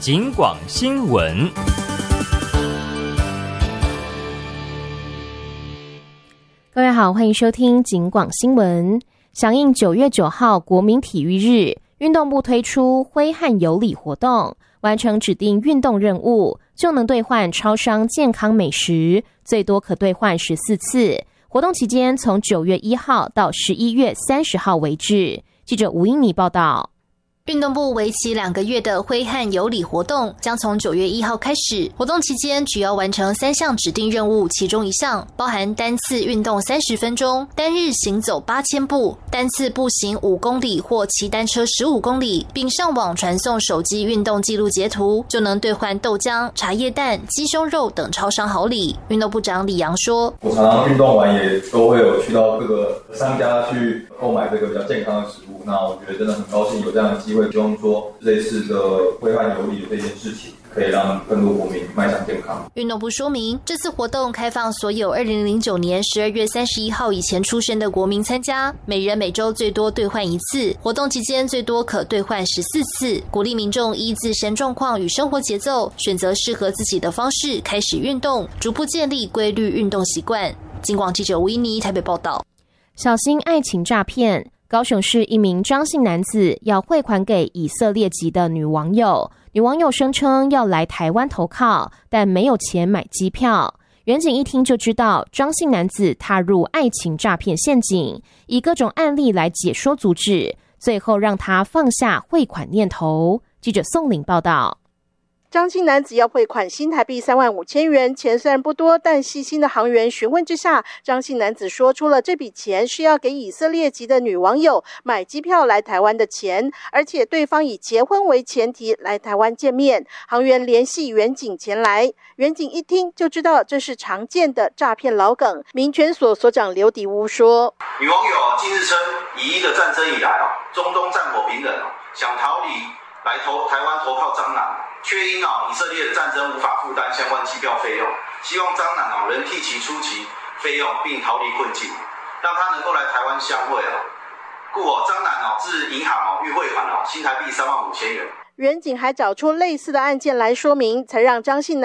警广新闻。 各位好，欢迎收听警广新闻。响应9月9号国民体育日，运动部推出挥汗有礼活动，完成指定运动任务就能兑换超商健康美食，最多可兑换14次。活动期间从9月1号到11月30号为止。记者吴英妮报道。 运动部为期2个月的挥汗有礼活动将从9月1号开始，活动期间只要完成3项指定任务，其中1项包含单次运动30分钟、单日行走8000步、单次步行5公里或骑单车15公里，并上网传送手机运动记录截图，就能兑换豆浆、茶叶蛋、鸡胸肉等超商好礼。运动部长李阳说：“ 我常常运动完也都会有去到各个商家去购买这个比较健康的食物，那我觉得真的很高兴有这样的机会。希望说这次的挥汗有礼的这件事情，可以让更多国民迈向健康。” 运动部说明，这次活动开放所有2009年12月31号以前出生的国民参加，每人每周最多兑换1次，活动期间最多可兑换14次，鼓励民众依自身状况与生活节奏，选择适合自己的方式开始运动，逐步建立规律运动习惯。警广记者吴依妮台北报道。 小心爱情诈骗。高雄市一名张姓男子要汇款给以色列籍的女网友，女网友声称要来台湾投靠，但没有钱买机票。远警一听就知道张姓男子踏入爱情诈骗陷阱，以各种案例来解说阻止，最后让他放下汇款念头。记者宋玲报道。 张姓男子要汇款新台币35000元，钱虽然不多，但细心的行员询问之下，张姓男子说出了这笔钱是要给以色列籍的女网友买机票来台湾的钱，而且对方以结婚为前提来台湾见面。行员联系远警前来，远警一听就知道这是常见的诈骗老梗。民权所所长刘迪乌说：“ 女网友近日称，以一的战争以来中东战火频仍，想逃离来台湾投靠张男。”却因以色列的战争无法负担相关机票费用，希望张男能替其出其费用，并逃离困境，让他能够来台湾相会故张男至银行预汇款新台币35000元。 远警还找出类似的案件来说明，才让张姓